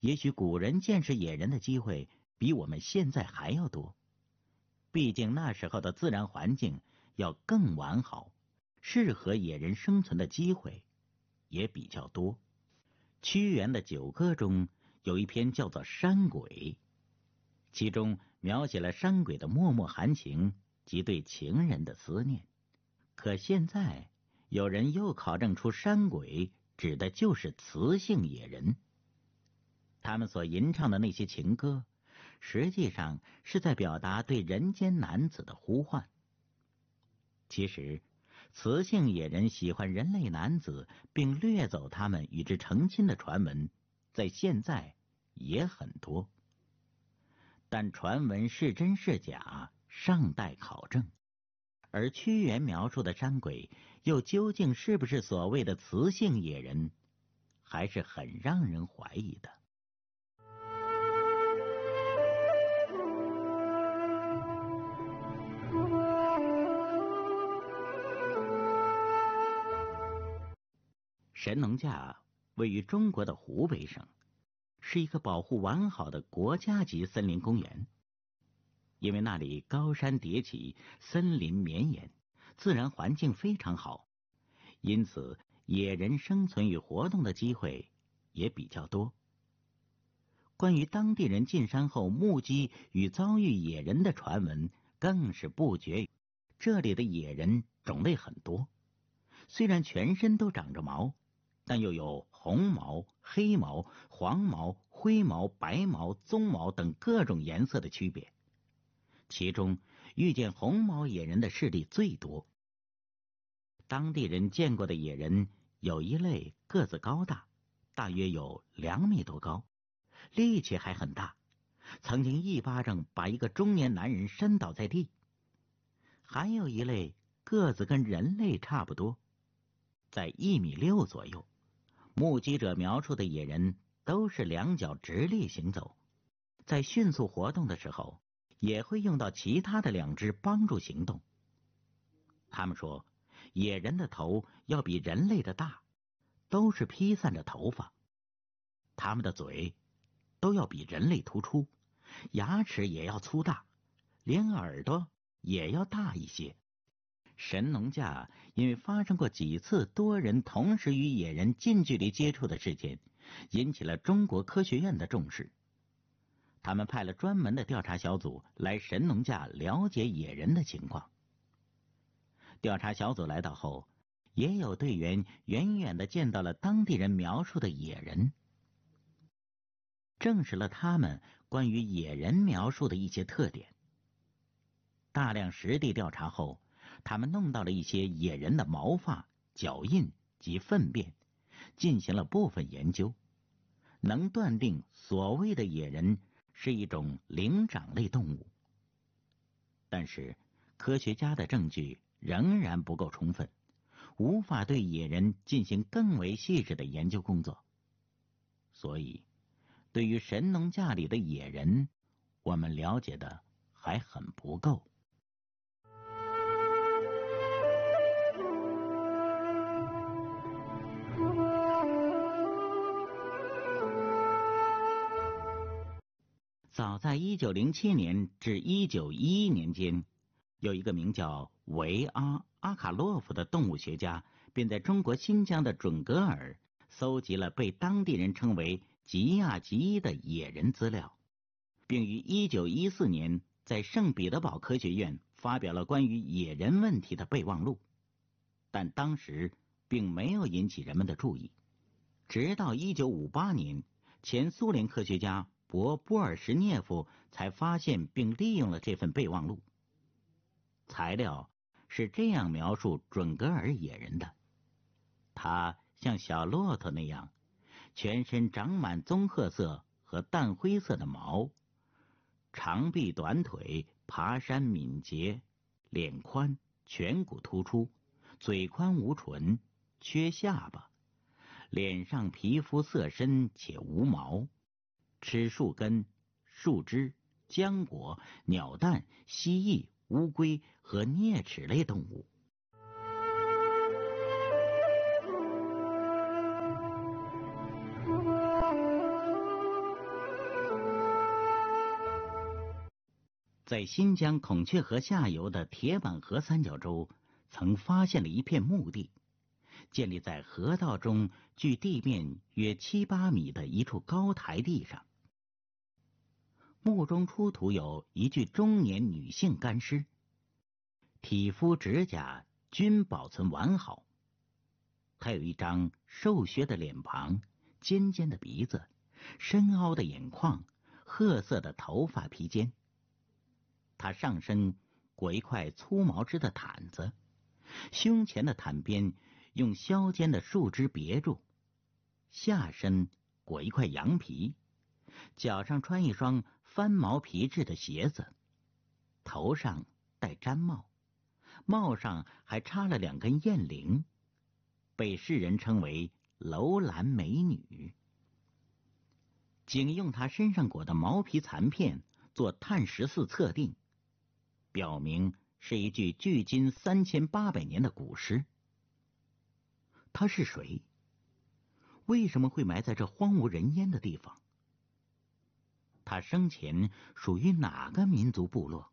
也许古人见识野人的机会比我们现在还要多。毕竟那时候的自然环境要更完好，适合野人生存的机会也比较多。屈原的九歌中有一篇叫做《山鬼》，其中描写了山鬼的脉脉含情及对情人的思念。可现在有人又考证出山鬼指的就是雌性野人，他们所吟唱的那些情歌实际上是在表达对人间男子的呼唤。其实雌性野人喜欢人类男子并掠走他们与之成亲的传闻在现在也很多，但传闻是真是假尚待考证。而屈原描述的山鬼又究竟是不是所谓的雌性野人，还是很让人怀疑的。神农架位于中国的湖北省，是一个保护完好的国家级森林公园。因为那里高山叠起，森林绵延，自然环境非常好，因此野人生存与活动的机会也比较多。关于当地人进山后目击与遭遇野人的传闻更是不绝于耳。这里的野人种类很多，虽然全身都长着毛，但又有红毛、黑毛、黄毛、灰毛、白毛、棕毛等各种颜色的区别。其中遇见红毛野人的事例最多。当地人见过的野人有一类个子高大，大约有2米多高，力气还很大，曾经一巴掌把一个中年男人扇倒在地。还有一类个子跟人类差不多，在1.6米左右。目击者描述的野人都是2脚直立行走，在迅速活动的时候也会用到其他的2只帮助行动。他们说野人的头要比人类的大，都是披散着头发。他们的嘴都要比人类突出，牙齿也要粗大，连耳朵也要大一些。神农架因为发生过几次多人同时与野人近距离接触的事件，引起了中国科学院的重视。他们派了专门的调查小组来神农架了解野人的情况。调查小组来到后，也有队员远远地见到了当地人描述的野人，证实了他们关于野人描述的一些特点。大量实地调查后，他们弄到了一些野人的毛发、脚印及粪便，进行了部分研究，能断定所谓的野人是一种灵长类动物。但是科学家的证据仍然不够充分，无法对野人进行更为细致的研究工作。所以对于神农架里的野人，我们了解的还很不够。早在1907年至1911年间，有一个名叫维阿卡洛夫的动物学家，便在中国新疆的准格尔搜集了被当地人称为吉亚吉的野人资料，并于1914年在圣彼得堡科学院发表了关于野人问题的备忘录，但当时并没有引起人们的注意。直到1958年，前苏联科学家波尔什涅夫才发现并利用了这份备忘录。材料是这样描述准格尔野人的：他像小骆驼那样，全身长满棕褐色和淡灰色的毛，长臂短腿，爬山敏捷，脸宽，颧骨突出，嘴宽无唇，缺下巴，脸上皮肤色深且无毛，吃树根、树枝、浆果、鸟蛋、蜥蜴、乌龟和啮齿类动物。 在新疆孔雀河下游的铁板河三角洲，曾发现了一片墓地，建立在河道中距地面约7、8米的一处高台地上。墓中出土有一具中年女性干尸，体肤指甲均保存完好。她有一张瘦削的脸庞，尖尖的鼻子，深凹的眼眶，褐色的头发披肩。她上身裹一块粗毛织的毯子，胸前的毯边用削尖的树枝别住，下身裹一块羊皮，脚上穿一双翻毛皮质的鞋子，头上戴毡帽，帽上还插了2根雁翎，被世人称为楼兰美女。仅用她身上裹的毛皮残片做碳14测定，表明是一具距今3800年的古尸。她是谁？为什么会埋在这荒无人烟的地方？她生前属于哪个民族部落？